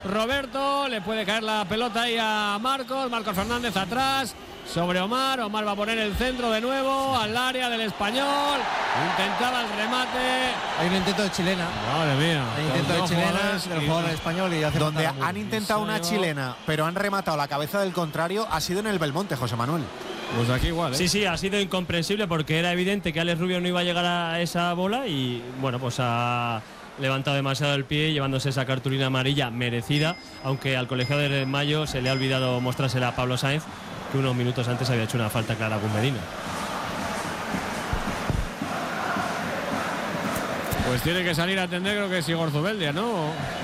Roberto, le puede caer la pelota ahí a Marcos Fernández atrás, sobre Omar va a poner el centro de nuevo al área del Español, intentaba el remate. Hay un intento de chilena. Madre mía. Hay intento de chilena del jugador español y hace donde han intentado una chilena, pero han rematado la cabeza del contrario, ha sido en el Belmonte, José Manuel. Pues aquí igual, ¿eh? Sí, ha sido incomprensible porque era evidente que Alex Rubio no iba a llegar a esa bola y bueno, pues ha levantado demasiado el pie, llevándose esa cartulina amarilla merecida, aunque al colegiado de Mayo se le ha olvidado mostrársela a Pablo Sáenz, que unos minutos antes había hecho una falta clara a Gus Medina. Pues tiene que salir a atender, creo que es Igor Zubeldia, ¿no?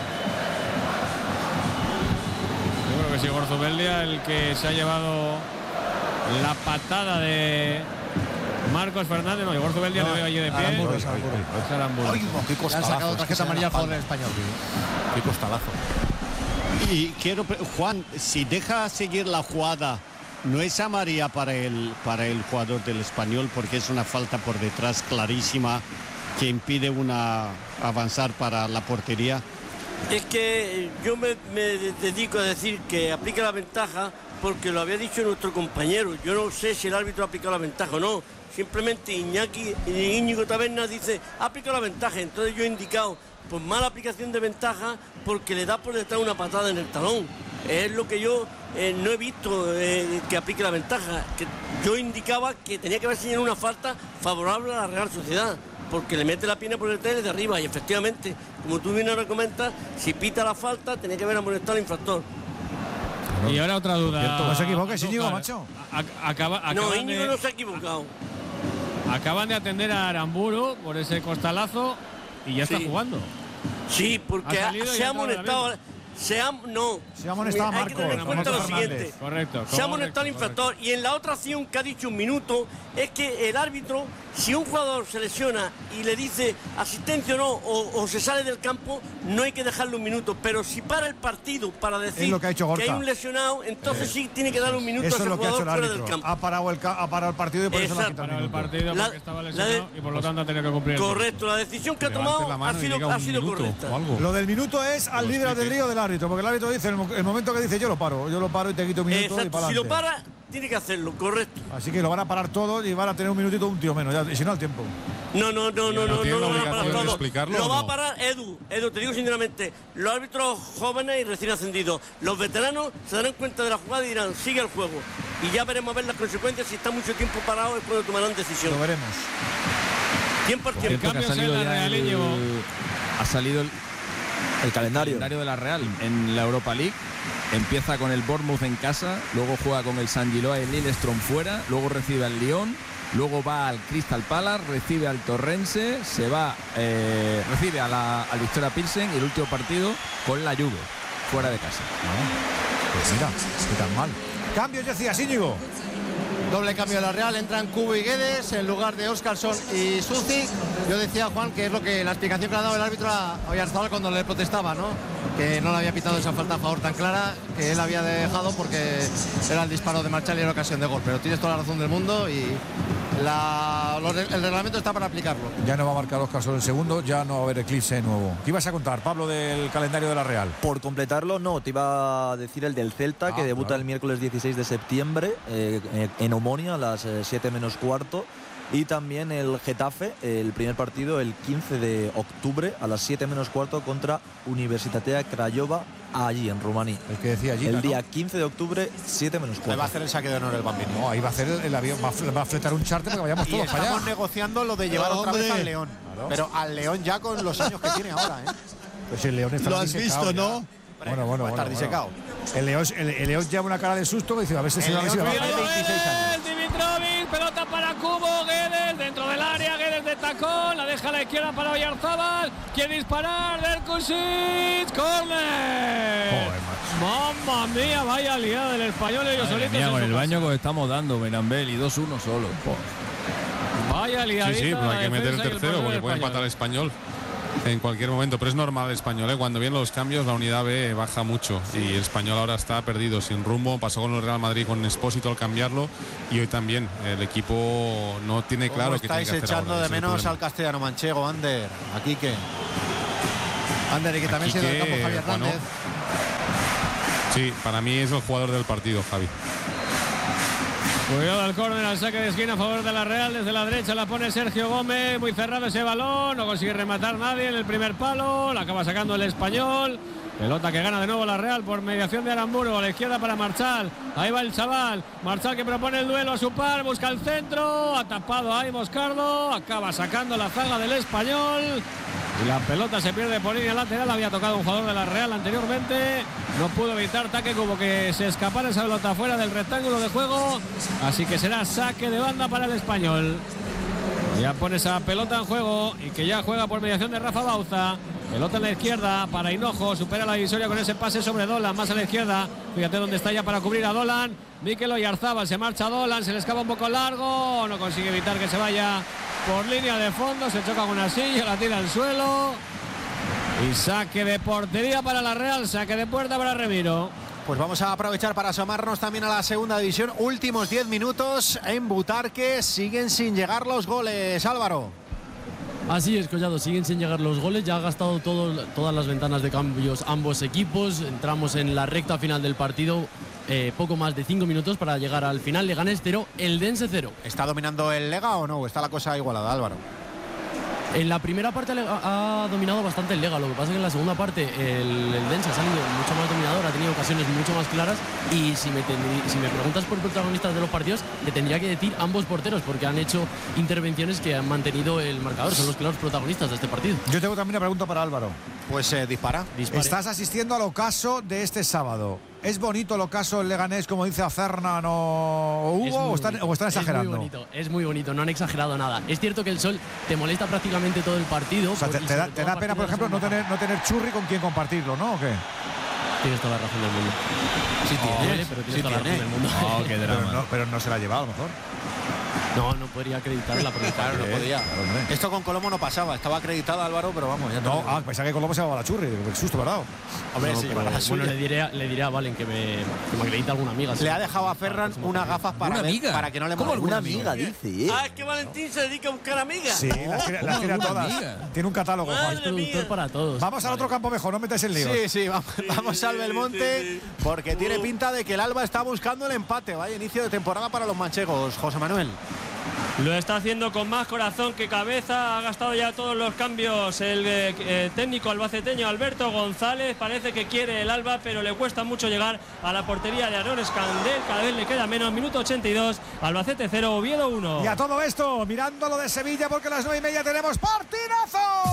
Yo creo que es Igor Zubeldia el que se ha llevado la patada de Marcos Fernández. No, Igor Zubeldia le veo allí de pie. Aramburu. Qué costalazo. Han sacado tarjeta amarilla al jugador español. Qué costalazo. Y quiero, Juan, si deja seguir la jugada, no es amarilla para el jugador del Español, porque es una falta por detrás clarísima que impide avanzar para la portería. Es que yo me dedico a decir que aplica la ventaja porque lo había dicho nuestro compañero. Yo no sé si el árbitro ha aplicado la ventaja o no. Simplemente Íñigo Taberna dice ha aplicado la ventaja. Entonces yo he indicado pues mala aplicación de ventaja porque le da por detrás una patada en el talón. Es lo que yo no he visto que aplique la ventaja. Que yo indicaba que tenía que haber señalado una falta favorable a la Real Sociedad, porque le mete la pierna por detrás desde arriba y efectivamente, como tú bien ahora comentas, si pita la falta tenía que haber amonestado al infractor. Y ahora otra duda. No se equivoque, Íñigo, macho. No, Íñigo no se ha equivocado. Acaban de atender a Aramburu por ese costalazo y ya está jugando. Sí, porque se ha amonestado. Se ha amonestado a Marcos. Hay que tener en cuenta lo siguiente. Se ha amonestado al infractor. Y en la otra acción que ha dicho un minuto, es que el árbitro, si un jugador se lesiona y le dice asistencia o no, o se sale del campo, no hay que dejarle un minuto. Pero si para el partido para decir que hay un lesionado, entonces sí tiene que darle un minuto a ese jugador fuera del campo. Ha parado el partido y por eso lo ha quitado el partido porque estaba lesionado y por lo tanto ha tenido que cumplir. Correcto, la decisión que ha tomado ha sido correcta. Lo del minuto es al libre albedrío del árbitro, porque el árbitro dice, el momento que dice yo lo paro y te quito un minuto. Exacto, y para si lo para, tiene que hacerlo, correcto. Así que lo van a parar todos y van a tener un minutito, un tío menos, y si no al tiempo. No lo van a parar todo. Lo va a parar Edu, te digo sinceramente, los árbitros jóvenes y recién ascendidos, los veteranos se darán cuenta de la jugada y dirán, sigue el juego. Y ya veremos a ver las consecuencias, si está mucho tiempo parado es cuando tomarán decisión. Lo veremos. 100%. Ha salido el calendario de la Real en la Europa League. Empieza con el Bournemouth en casa, luego juega con el San Gilois y el Lillestrøm fuera, luego recibe al Lyon, luego va al Crystal Palace, recibe al Torrense, recibe al Victoria Pilsen y el último partido con la Juve, fuera de casa. Pues mira, qué tan mal. Cambios, decías, Íñigo. Doble cambio de la Real, entran Cubo y Guedes en lugar de Óscarson y Sucic. Yo decía, Juan, que es la explicación que le ha dado el árbitro a Oyarzabal cuando le protestaba, ¿no? Que no le había pitado esa falta a favor tan clara, que él había dejado porque era el disparo de Marchal y era ocasión de gol. Pero tienes toda la razón del mundo y el reglamento está para aplicarlo. Ya no va a marcar Óscarson el segundo, ya no va a haber eclipse nuevo. ¿Qué ibas a contar, Pablo, del calendario de la Real? Por completarlo, no, te iba a decir el del Celta, que debuta el miércoles 16 de septiembre en Omonia a las 7 menos cuarto. Y también el Getafe, el primer partido el 15 de octubre a las 7 menos cuarto contra Universitatea Craiova, allí en Rumanía. El que decía allí. El día 15 de octubre, 7 menos cuarto. Ahí va a hacer el saque de honor el Bambino. No, ahí va a hacer el avión, va a fletar un charter para que vayamos todos para allá. Estamos negociando lo de llevar otra vez al León. Claro. Pero al León ya con los años que tiene ahora, ¿eh? Pues el León está lo has visto, ¿no? Bueno, va a estar disecado. El León lleva una cara de susto que dice, a ver si se va a 26 años. Dimitrovic, pelota para Cubo, Guedes dentro del área, Guedes de tacón, la deja a la izquierda para Oyarzabal, quiere disparar, Derkusic, córner. Mamma mía, vaya liada del Español, ellos solitos. Con el baño que estamos dando, Benambel, y 2-1 solo. Vaya liadita. Sí, pero hay que meter el tercero porque puede empatar el Español en cualquier momento, pero es normal el Español, ¿eh? Cuando vienen los cambios la unidad B baja mucho y el Español ahora está perdido, sin rumbo. Pasó con el Real Madrid con Expósito al cambiarlo y hoy también el equipo no tiene claro qué tiene que hacer. Estáis echando de menos al castellano manchego, Ander, aquí que Ander, y que también se dio el campo Javier Hernández. Sí, para mí es el jugador del partido, Javi. Cuidado al córner, al saque de esquina a favor de la Real. Desde la derecha la pone Sergio Gómez. Muy cerrado ese balón. No consigue rematar nadie en el primer palo. La acaba sacando el Español. Pelota que gana de nuevo la Real por mediación de Aramburu. A la izquierda para Marchal. Ahí va el chaval. Marchal que propone el duelo a su par. Busca el centro. Ha tapado ahí Moscardo. Acaba sacando la zaga del Español. Y la pelota se pierde por línea lateral. Había tocado un jugador de la Real anteriormente. No pudo evitar Taque, como que se escapara esa pelota fuera del rectángulo de juego. Así que será saque de banda para el Español. Ya pone esa pelota en juego y que ya juega por mediación de Rafa Bauza. Pelota en la izquierda para Hinojo. Supera la divisoria con ese pase sobre Dolan. Más a la izquierda. Fíjate dónde está ya para cubrir a Dolan. Mikel Oyarzábal. Se marcha Dolan. Se le escapa un poco largo. No consigue evitar que se vaya por línea de fondo. Se choca con una silla. La tira al suelo. Y saque de portería para la Real. Saque de puerta para Remiro. Pues vamos a aprovechar para asomarnos también a la segunda división. Últimos 10 minutos en Butarque. Siguen sin llegar los goles, Álvaro. Así es, Collado, siguen sin llegar los goles. Ya ha gastado todas las ventanas de cambios ambos equipos. Entramos en la recta final del partido. Poco más de 5 minutos para llegar al final. Leganés 0, Eldense 0. ¿Está dominando el Lega o no? ¿Está la cosa igualada, Álvaro? En la primera parte ha dominado bastante el Lega. Lo que pasa es que en la segunda parte el Eldense ha salido mucho más dominador, ha tenido ocasiones mucho más claras. Y si me preguntas por protagonistas de los partidos, te tendría que decir ambos porteros, porque han hecho intervenciones que han mantenido el marcador. Son los claros protagonistas de este partido. Yo tengo también una pregunta para Álvaro. Pues dispara. Estás asistiendo al ocaso de este sábado. ¿Es bonito el ocaso en Leganés, como dice Acernan o Hugo, o están exagerando? Es muy bonito, no han exagerado nada. Es cierto que el sol te molesta prácticamente todo el partido. O sea, te da pena, por ejemplo, no tener Churri con quien compartirlo, ¿no? ¿O qué? Tienes toda la razón del mundo. Sí tiene, pero tienes toda la razón del mundo. Oh, qué drama. Pero no se la ha llevado, a lo mejor. No podría acreditarla porque claro, no podía. Esto con Colomo no pasaba, estaba acreditada Álvaro, pero vamos, ya no. Pensaba que Colomo se llamaba la Churri, qué susto, ¿verdad? Hombre, no, sí, bueno, le diré a Valen que me acredite alguna amiga. Le ha dejado a Ferran unas gafas para que no le moleste. ¿Una amiga, dice? Es que Valentín se dedica a buscar amigas. Sí, las quiere todas. Tiene un catálogo, Juan. Es productor para todos. Vamos al otro campo mejor, no metáis en líos. Sí, vamos al Belmonte, porque tiene pinta de que el Alba está buscando el empate. Vaya inicio de temporada para los manchegos, José Manuel. Lo está haciendo con más corazón que cabeza. Ha gastado ya todos los cambios el técnico albaceteño Alberto González. Parece que quiere el Alba, pero le cuesta mucho llegar a la portería de Aaron Escandel. Cada vez le queda menos. Minuto 82. Albacete 0, Oviedo 1. Y a todo esto, mirando lo de Sevilla, porque a las 9:30 tenemos ¡partidazo!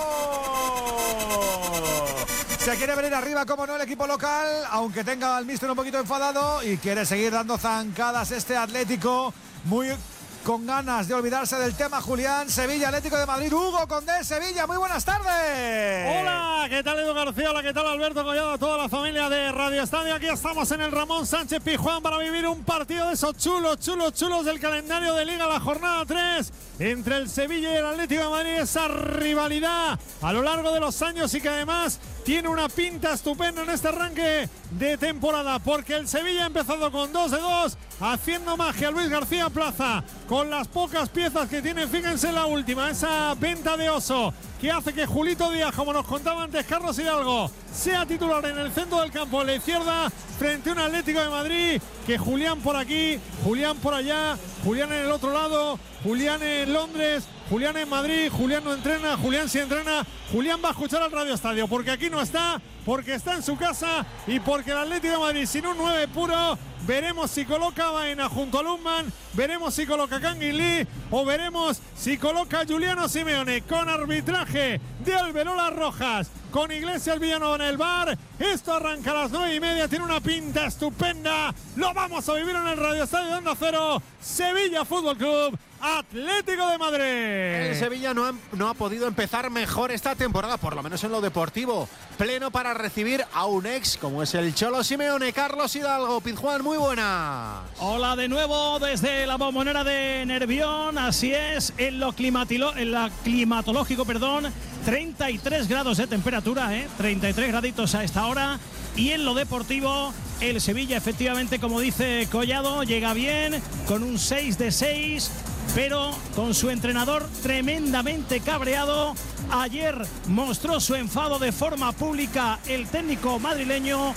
Se quiere venir arriba, como no, el equipo local, aunque tenga al míster un poquito enfadado y quiere seguir dando zancadas este Atlético, muy con ganas de olvidarse del tema. Julián, Sevilla, Atlético de Madrid. Hugo Condé, Sevilla, muy buenas tardes. Hola, ¿qué tal Edu García? Hola, ¿qué tal Alberto Collado? Toda la familia de Radio Estadio. Aquí estamos en el Ramón Sánchez Pizjuán para vivir un partido de esos chulos del calendario de Liga, la jornada 3 entre el Sevilla y el Atlético de Madrid. Esa rivalidad a lo largo de los años y que además tiene una pinta estupenda en este arranque de temporada, porque el Sevilla ha empezado con 2-2, haciendo magia Luis García Plaza con las pocas piezas que tiene. Fíjense la última, esa venta de Oso, que hace que Julito Díaz, como nos contaba antes Carlos Hidalgo, sea titular en el centro del campo, a la izquierda, frente a un Atlético de Madrid, que Julián por aquí, Julián por allá, Julián en el otro lado, Julián en Londres, Julián en Madrid, Julián no entrena, Julián sí entrena, Julián va a escuchar al Radio Estadio, porque aquí no está, porque está en su casa y porque el Atlético de Madrid sin un 9 puro, veremos si coloca a Baena junto a Lundman, veremos si coloca a Canguilí o veremos si coloca a Juliano Simeone con arbitraje de Alberola Rojas, con Iglesias Villanueva en el bar. Esto arranca a las 9:30, tiene una pinta estupenda, lo vamos a vivir en el Radio Estadio de Onda Cero. Sevilla Fútbol Club, Atlético de Madrid. El Sevilla no ha podido empezar mejor esta temporada, por lo menos en lo deportivo. Pleno para recibir a un ex como es el Cholo Simeone. Carlos Hidalgo, Pizjuán, muy buenas. Hola de nuevo desde la Bombonera de Nervión. Así es, en lo climatológico, 33 grados de temperatura, 33 graditos a esta hora. Y en lo deportivo, el Sevilla, efectivamente, como dice Collado, llega bien, con un 6-6, pero con su entrenador tremendamente cabreado. Ayer mostró su enfado de forma pública el técnico madrileño